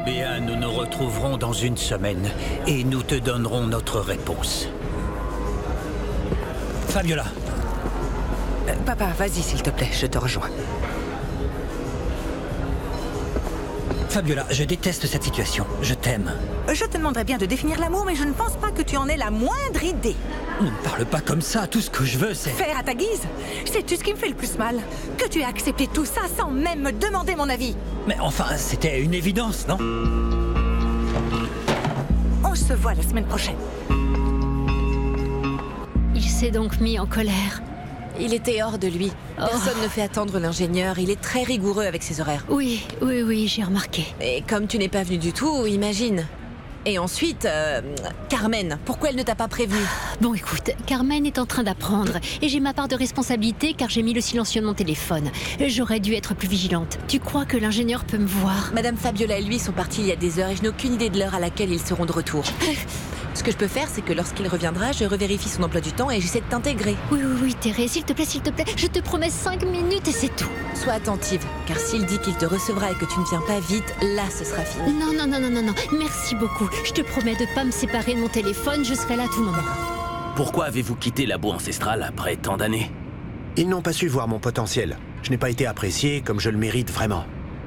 Bien, nous nous retrouverons dans une semaine et nous te donnerons notre réponse. Fabiola. Papa, vas-y s'il te plaît, je te rejoins. Fabiola, je déteste cette situation. Je t'aime. Je te demanderais bien de définir l'amour, mais je ne pense pas que tu en aies la moindre idée. Ne me parle pas comme ça. Tout ce que je veux, c'est... Faire à ta guise. Sais-tu ce qui me fait le plus mal? Que tu aies accepté tout ça sans même me demander mon avis. Mais enfin, c'était une évidence, non? On se voit la semaine prochaine. Il s'est donc mis en colère. Il était hors de lui. Personne ne fait attendre l'ingénieur. Il est très rigoureux avec ses horaires. Oui, j'ai remarqué. Et comme tu n'es pas venu du tout, imagine. Et ensuite, Carmen, pourquoi elle ne t'a pas prévenu? Bon, écoute, Carmen est en train d'apprendre. Et j'ai ma part de responsabilité car j'ai mis le silencieux de mon téléphone. J'aurais dû être plus vigilante. Tu crois que l'ingénieur peut me voir? Madame Fabiola et lui sont partis il y a des heures et je n'ai aucune idée de l'heure à laquelle ils seront de retour. Ce que je peux faire, c'est que lorsqu'il reviendra, je revérifie son emploi du temps et j'essaie de t'intégrer. Oui, Thérèse, s'il te plaît. Je te promets 5 minutes et c'est tout. Sois attentive, car s'il dit qu'il te recevra et que tu ne viens pas vite, là, ce sera fini. Non. Merci beaucoup. Je te promets de pas me séparer de mon téléphone. Je serai là à tout moment. Pourquoi avez-vous quitté Labo Ancestral après tant d'années? Ils n'ont pas su voir mon potentiel. Je n'ai pas été apprécié comme je le mérite vraiment.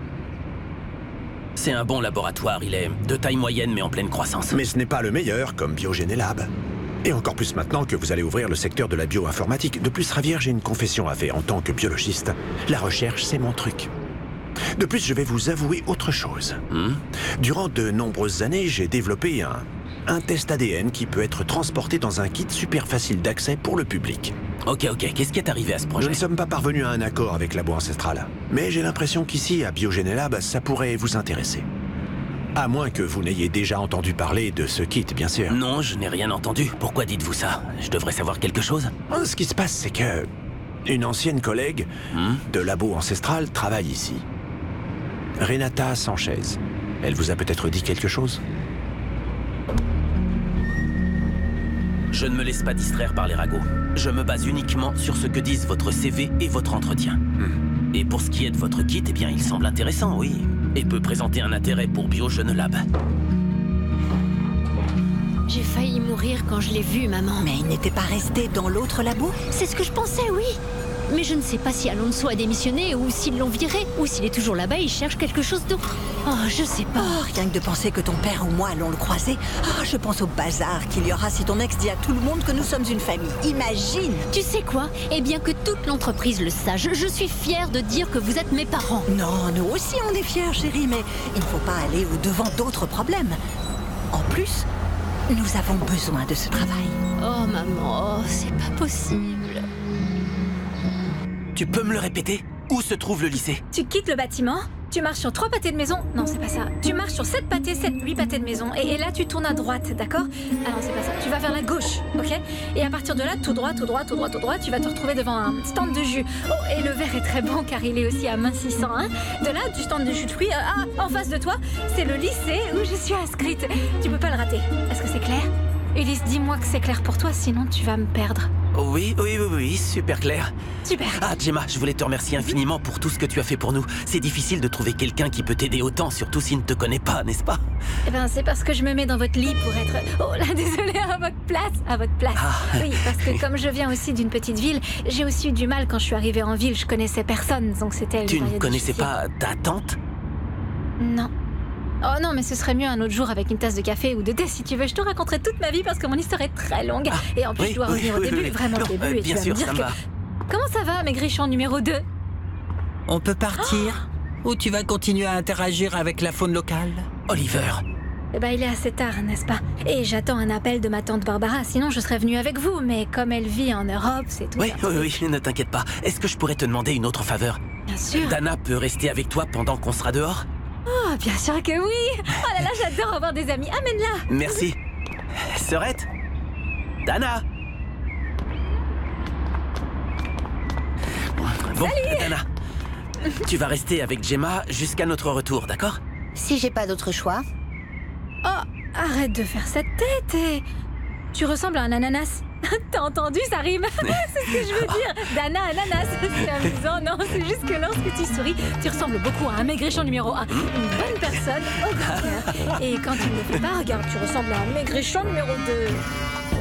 C'est un bon laboratoire, il est de taille moyenne mais en pleine croissance. Mais ce n'est pas le meilleur comme Biogénélab. Et encore plus maintenant que vous allez ouvrir le secteur de la bioinformatique. De plus, Ravière, j'ai une confession à faire en tant que biologiste. La recherche, c'est mon truc. De plus, je vais vous avouer autre chose. Durant de nombreuses années, j'ai développé un test ADN qui peut être transporté dans un kit super facile d'accès pour le public. Ok, qu'est-ce qui est arrivé à ce projet? Nous ne sommes pas parvenus à un accord avec Labo Ancestral. Mais j'ai l'impression qu'ici, à Biogénélab, ça pourrait vous intéresser. À moins que vous n'ayez déjà entendu parler de ce kit, bien sûr. Non, je n'ai rien entendu. Pourquoi dites-vous ça? Je devrais savoir quelque chose? Ce qui se passe, c'est que... une ancienne collègue de Labo Ancestral travaille ici. Renata Sanchez. Elle vous a peut-être dit quelque chose? Je ne me laisse pas distraire par les ragots. Je me base uniquement sur ce que disent votre CV et votre entretien. Et pour ce qui est de votre kit, eh bien, il semble intéressant, oui. Et peut présenter un intérêt pour Biogénélab. J'ai failli mourir quand je l'ai vu, maman. Mais il n'était pas resté dans l'autre labo? C'est ce que je pensais, oui. Mais je ne sais pas si Alonso a démissionné ou s'ils l'ont viré, ou s'il est toujours là-bas et il cherche quelque chose d'autre. Oh, je sais pas. Oh, rien que de penser que ton père ou moi allons le croiser. Oh, je pense au bazar qu'il y aura si ton ex dit à tout le monde que nous sommes une famille. Imagine! Tu sais quoi? Eh bien que toute l'entreprise le sache, je suis fière de dire que vous êtes mes parents. Non, nous aussi on est fiers, chérie, mais il ne faut pas aller au-devant d'autres problèmes. En plus, nous avons besoin de ce travail. Oh maman, c'est pas possible. Tu peux me le répéter? Où se trouve le lycée? Tu quittes le bâtiment, tu marches sur 3 pâtés de maison. Non, c'est pas ça. Tu marches sur 7 pâtés, 8 pâtés de maison. Et là, tu tournes à droite, d'accord? Ah non, c'est pas ça. Tu vas vers la gauche, ok? Et à partir de là, tout droit, tu vas te retrouver devant un stand de jus. Oh, et le verre est très bon car il est aussi amincissant, hein? De là, du stand de jus de fruits, en face de toi, c'est le lycée où je suis inscrite. Tu peux pas le rater. Est-ce que c'est clair? Ulysse, dis-moi que c'est clair pour toi, sinon tu vas me perdre. Oui, super clair. Super. Ah, Gemma, je voulais te remercier infiniment pour tout ce que tu as fait pour nous. C'est difficile de trouver quelqu'un qui peut t'aider autant, surtout s'il ne te connaît pas, n'est-ce pas? Eh ben, c'est parce que je me mets dans votre lit pour être... Oh là, désolée, à votre place. Oui, parce que comme je viens aussi d'une petite ville, j'ai aussi eu du mal quand je suis arrivée en ville. Je connaissais personne, donc c'était une Tu ne période connaissais difficile. pas ta tante? Non. Oh non, mais ce serait mieux un autre jour avec une tasse de café ou de thé si tu veux. Je te raconterai toute ma vie parce que mon histoire est très longue. Et en plus, je dois revenir au début, vraiment au début. Et bien tu sûr, vas me dire ça me va. Comment ça va, maigrichon numéro 2? On peut partir? Ou tu vas continuer à interagir avec la faune locale? Oliver. Eh ben, il est assez tard, n'est-ce pas? Et j'attends un appel de ma tante Barbara, sinon je serais venue avec vous. Mais comme elle vit en Europe, c'est tout. Oui, ne t'inquiète pas. Est-ce que je pourrais te demander une autre faveur? Bien sûr. Dana peut rester avec toi pendant qu'on sera dehors? Oh, bien sûr que oui. Oh là là, j'adore avoir des amis. Amène-la. Merci. Sœurette? Dana? Bon, Salut. Dana, tu vas rester avec Gemma jusqu'à notre retour, d'accord? Si j'ai pas d'autre choix. Oh, arrête de faire cette tête. Tu ressembles à un ananas. T'as entendu, ça rime. C'est ce que je veux dire. Dana, ananas, c'est amusant. Non, c'est juste que lorsque tu souris, tu ressembles beaucoup à un maigrichon numéro 1. Une bonne personne au grand cœur. Et quand tu ne le fais pas, regarde, tu ressembles à un maigrichon numéro 2.